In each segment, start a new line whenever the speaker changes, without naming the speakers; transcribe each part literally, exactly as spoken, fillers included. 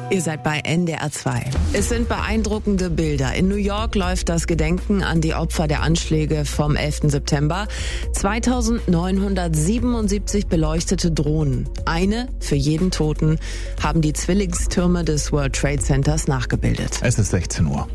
Ihr seid bei N D R zwei. Es sind beeindruckende Bilder. In New York läuft das Gedenken an die Opfer der Anschläge vom elften September. zweitausendneunhundertsiebenundsiebzig beleuchtete Drohnen, eine für jeden Toten, haben die Zwillingstürme des World Trade Centers nachgebildet.
Es ist sechzehn Uhr.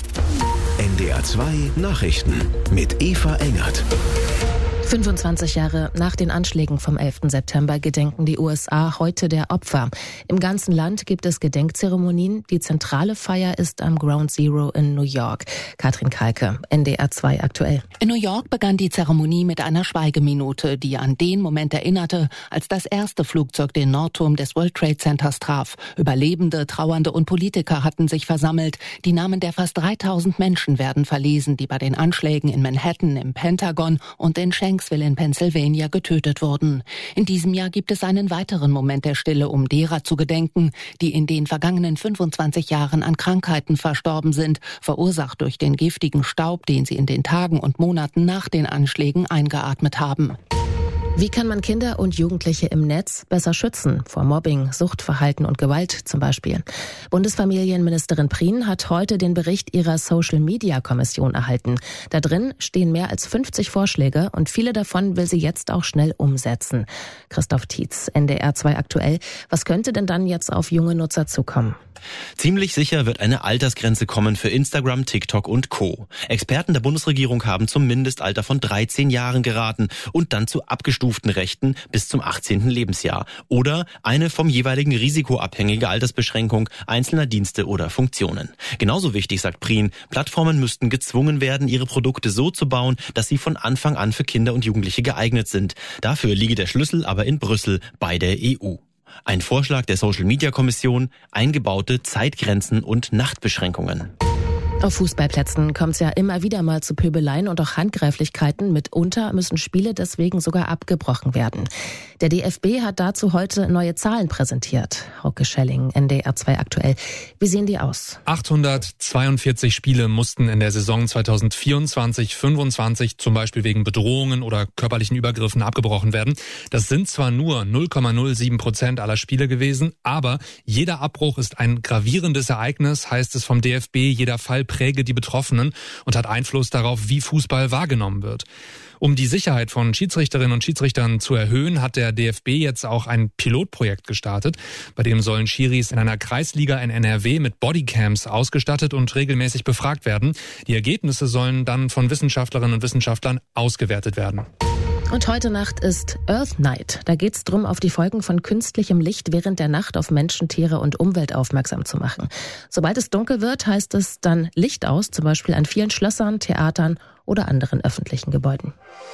N D R zwei Nachrichten mit Eva Engert.
fünfundzwanzig Jahre nach den Anschlägen vom elften September gedenken die U S A heute der Opfer. Im ganzen Land gibt es Gedenkzeremonien. Die zentrale Feier ist am Ground Zero in New York. Katrin Kalke, N D R zwei aktuell.
In New York begann die Zeremonie mit einer Schweigeminute, die an den Moment erinnerte, als das erste Flugzeug den Nordturm des World Trade Centers traf. Überlebende, Trauernde und Politiker hatten sich versammelt. Die Namen der fast dreitausend Menschen werden verlesen, die bei den Anschlägen in Manhattan, im Pentagon und in Shanksville in Pennsylvania getötet wurden. In diesem Jahr gibt es einen weiteren Moment der Stille, um derer zu gedenken, die in den vergangenen fünfundzwanzig Jahren an Krankheiten verstorben sind, verursacht durch den giftigen Staub, den sie in den Tagen und Monaten nach den Anschlägen eingeatmet haben.
Wie kann man Kinder und Jugendliche im Netz besser schützen? Vor Mobbing, Suchtverhalten und Gewalt zum Beispiel. Bundesfamilienministerin Prien hat heute den Bericht ihrer Social-Media-Kommission erhalten. Da drin stehen mehr als fünfzig Vorschläge und viele davon will sie jetzt auch schnell umsetzen. Christoph Tietz, N D R zwei aktuell. Was könnte denn dann jetzt auf junge Nutzer zukommen?
Ziemlich sicher wird eine Altersgrenze kommen für Instagram, TikTok und Co. Experten der Bundesregierung haben zum Mindestalter von dreizehn Jahren geraten und dann zu abgestuften Rechten bis zum achtzehnten Lebensjahr. Oder eine vom jeweiligen Risiko abhängige Altersbeschränkung einzelner Dienste oder Funktionen. Genauso wichtig, sagt Prien, Plattformen müssten gezwungen werden, ihre Produkte so zu bauen, dass sie von Anfang an für Kinder und Jugendliche geeignet sind. Dafür liege der Schlüssel aber in Brüssel bei der E U. Ein Vorschlag der Social-Media-Kommission, eingebaute Zeitgrenzen und Nachtbeschränkungen.
Auf Fußballplätzen kommt es ja immer wieder mal zu Pöbeleien und auch Handgreiflichkeiten. Mitunter müssen Spiele deswegen sogar abgebrochen werden. Der D F B hat dazu heute neue Zahlen präsentiert. Hauke Schelling, N D R zwei aktuell. Wie sehen die aus?
achthundertzweiundvierzig Spiele mussten in der Saison zweitausendvierundzwanzig fünfundzwanzig zum Beispiel wegen Bedrohungen oder körperlichen Übergriffen abgebrochen werden. Das sind zwar nur null Komma null sieben Prozent aller Spiele gewesen, aber jeder Abbruch ist ein gravierendes Ereignis, heißt es vom D F B. Jeder Fall präge die Betroffenen und hat Einfluss darauf, wie Fußball wahrgenommen wird. Um die Sicherheit von Schiedsrichterinnen und Schiedsrichtern zu erhöhen, hat der D F B jetzt auch ein Pilotprojekt gestartet. Bei dem sollen Schiris in einer Kreisliga in N R W mit Bodycams ausgestattet und regelmäßig befragt werden. Die Ergebnisse sollen dann von Wissenschaftlerinnen und Wissenschaftlern ausgewertet werden.
Und heute Nacht ist Earth Night. Da geht es darum, auf die Folgen von künstlichem Licht während der Nacht auf Menschen, Tiere und Umwelt aufmerksam zu machen. Sobald es dunkel wird, heißt es dann Licht aus, zum Beispiel an vielen Schlössern, Theatern oder anderen öffentlichen Gebäuden.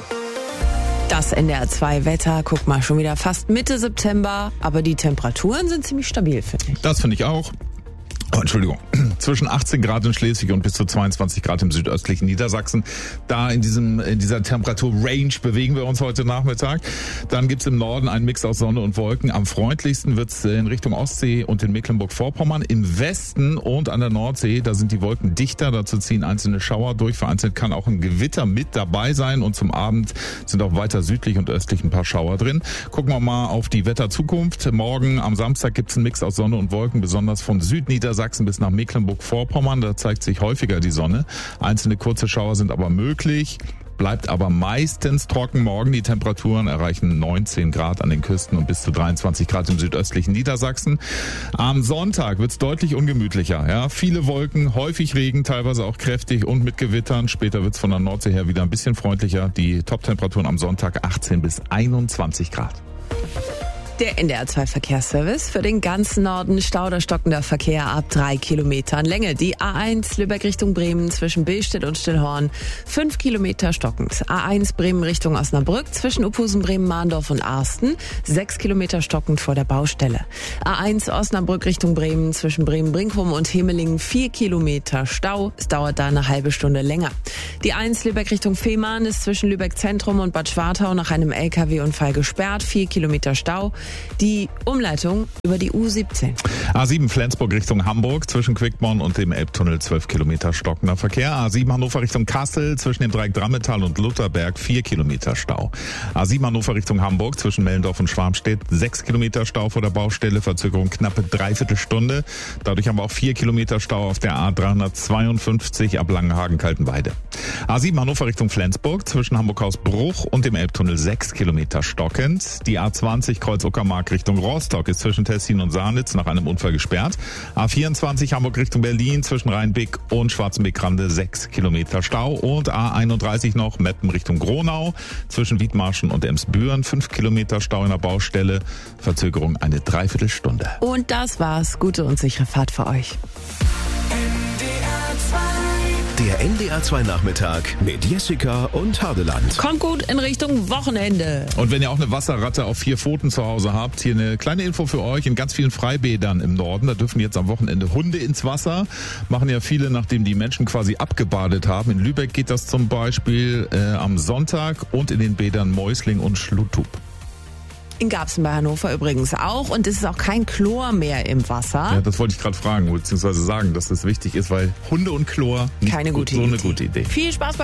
Das N D R zwei Wetter, guck mal, schon wieder fast Mitte September, aber die Temperaturen sind ziemlich stabil, finde ich.
Das finde ich auch. Oh, Entschuldigung, zwischen achtzehn Grad in Schleswig und bis zu zweiundzwanzig Grad im südöstlichen Niedersachsen. Da in diesem in dieser Temperatur-Range bewegen wir uns heute Nachmittag. Dann gibt's im Norden einen Mix aus Sonne und Wolken. Am freundlichsten wird's in Richtung Ostsee und in Mecklenburg-Vorpommern. Im Westen und an der Nordsee, da sind die Wolken dichter. Dazu ziehen einzelne Schauer durch. Vereinzelt kann auch ein Gewitter mit dabei sein. Und zum Abend sind auch weiter südlich und östlich ein paar Schauer drin. Gucken wir mal auf die Wetterzukunft. Morgen am Samstag gibt's einen Mix aus Sonne und Wolken, besonders von Südniedersachsen bis nach Mecklenburg-Vorpommern. Da zeigt sich häufiger die Sonne. Einzelne kurze Schauer sind aber möglich. Bleibt aber meistens trocken. Morgen die Temperaturen erreichen neunzehn Grad an den Küsten und bis zu dreiundzwanzig Grad im südöstlichen Niedersachsen. Am Sonntag wird's deutlich ungemütlicher. Ja, viele Wolken, häufig Regen, teilweise auch kräftig und mit Gewittern. Später wird's von der Nordsee her wieder ein bisschen freundlicher. Die Top-Temperaturen am Sonntag achtzehn bis einundzwanzig Grad.
Der N D R zwei Verkehrsservice für den ganzen Norden. Stau oder stockender Verkehr ab drei Kilometern Länge. Die A eins Lübeck Richtung Bremen zwischen Billstedt und Stillhorn. Fünf Kilometer stockend. A eins Bremen Richtung Osnabrück zwischen Uphusen, Bremen, Mahndorf und Arsten. Sechs Kilometer stockend vor der Baustelle. A eins Osnabrück Richtung Bremen zwischen Bremen-Brinkum und Hemelingen. Vier Kilometer Stau. Es dauert da eine halbe Stunde länger. Die A eins Lübeck Richtung Fehmarn ist zwischen Lübeck Zentrum und Bad Schwartau nach einem L K W-Unfall gesperrt. Vier Kilometer Stau. Die Umleitung über die U siebzehn.
A sieben Flensburg Richtung Hamburg zwischen Quickborn und dem Elbtunnel zwölf Kilometer stockender Verkehr. A sieben Hannover Richtung Kassel zwischen dem Dreieck Drammetal und Lutherberg vier Kilometer Stau. A sieben Hannover Richtung Hamburg zwischen Mellendorf und Schwarmstedt sechs Kilometer Stau vor der Baustelle, Verzögerung knappe dreiviertel Stunde. Dadurch haben wir auch vier Kilometer Stau auf der A dreihundertzweiundfünfzig ab Langenhagen-Kaltenweide. A sieben Hannover Richtung Flensburg zwischen Hamburg-Hausbruch und dem Elbtunnel sechs Kilometer stockend. Die A zwanzig Kreuz-Uckermark Richtung Rostock ist zwischen Tessin und Sahnitz nach einem Unfall gesperrt. A vierundzwanzig Hamburg Richtung Berlin zwischen Rheinbeck und Schwarzenbeck-Rande sechs Kilometer Stau. Und A einunddreißig noch Meppen Richtung Gronau zwischen Wiedmarschen und Emsbüren fünf Kilometer Stau in der Baustelle. Verzögerung eine Dreiviertelstunde.
Und das war's. Gute und sichere Fahrt für euch.
Der N D R zwei Nachmittag mit Jessica und Hadeland.
Kommt gut in Richtung Wochenende.
Und wenn ihr auch eine Wasserratte auf vier Pfoten zu Hause habt, hier eine kleine Info für euch. In ganz vielen Freibädern im Norden, da dürfen jetzt am Wochenende Hunde ins Wasser. Machen ja viele, nachdem die Menschen quasi abgebadet haben. In Lübeck geht das zum Beispiel äh, am Sonntag und in den Bädern Mäusling und Schluttup.
In Garbsen bei Hannover übrigens auch. Und es ist auch kein Chlor mehr im Wasser.
Ja, das wollte ich gerade fragen, beziehungsweise sagen, dass das wichtig ist, weil Hunde und Chlor nicht
keine
gut,
gute
so
Idee.
eine gute Idee.
Viel Spaß bei